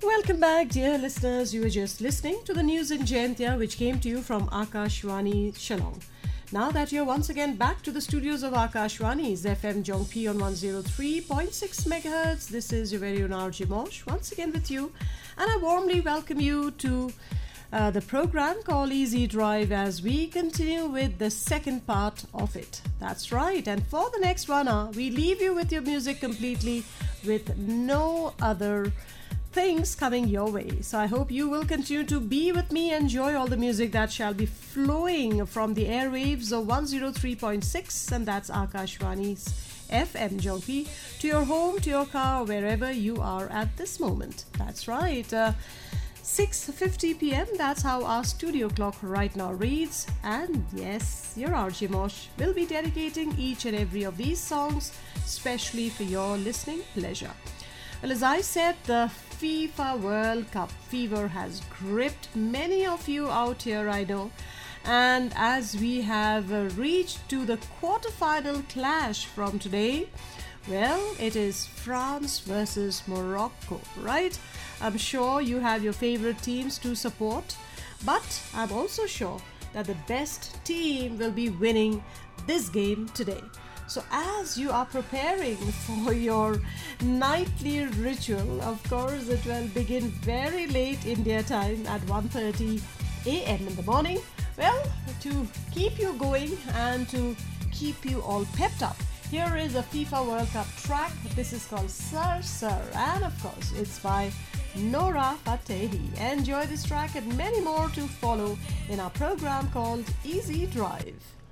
Welcome back, dear listeners. You were just listening to the news in Jaintia, which came to you from Akashvani Shillong. Now that you're once again back to the studios of Akashvani's FM Jongpi on 103.6 megahertz, this is your very own RJ Mosh once again with you, and I warmly welcome you to the program called Easy Drive as we continue with the second part of it. That's right, and for the next 1 hour, we leave you with your music completely with no other things coming your way. So I hope you will continue to be with me, enjoy all the music that shall be flowing from the airwaves of 103.6, and that's Akashvani's FM Jongpi, to your home, to your car, wherever you are at this moment. That's right. 6:50 p.m. That's how our studio clock right now reads. And yes, your RJ Mosh will be dedicating each and every of these songs, especially for your listening pleasure. Well, as I said, the FIFA World Cup fever has gripped many of you out here, I know. And as we have reached to the quarterfinal clash from today, well, it is France versus Morocco, right? I'm sure you have your favorite teams to support, but I'm also sure that the best team will be winning this game today. So as you are preparing for your nightly ritual, of course it will begin very late India time at 1:30 a.m. in the morning. Well, to keep you going and to keep you all pepped up, here is a FIFA World Cup track. This is called Sir Sir, and of course it's by Nora Fatehi. Enjoy this track and many more to follow in our program called Easy Drive.